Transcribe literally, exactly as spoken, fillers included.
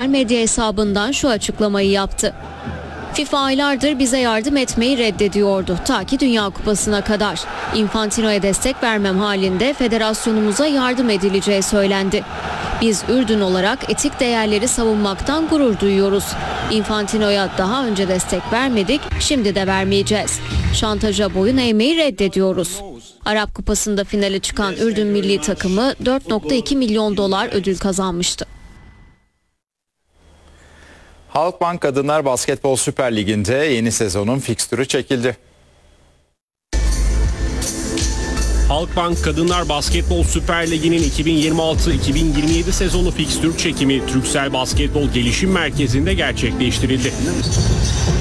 medya hesabından şu açıklamayı yaptı. FIFA aylardır bize yardım etmeyi reddediyordu ta ki Dünya Kupası'na kadar. Infantino'ya destek vermem halinde federasyonumuza yardım edileceği söylendi. Biz Ürdün olarak etik değerleri savunmaktan gurur duyuyoruz. Infantino'ya daha önce destek vermedik, şimdi de vermeyeceğiz. Şantaja boyun eğmeyi reddediyoruz. Arap Kupası'nda finale çıkan Ürdün milli takımı dört nokta iki milyon dolar ödül kazanmıştı. Halkbank Kadınlar Basketbol Süper Ligi'nde yeni sezonun fikstürü çekildi. Halkbank Kadınlar Basketbol Süper Ligi'nin iki bin yirmi altı iki bin yirmi yedi sezonu fikstür çekimi Türksel Basketbol Gelişim Merkezi'nde gerçekleştirildi.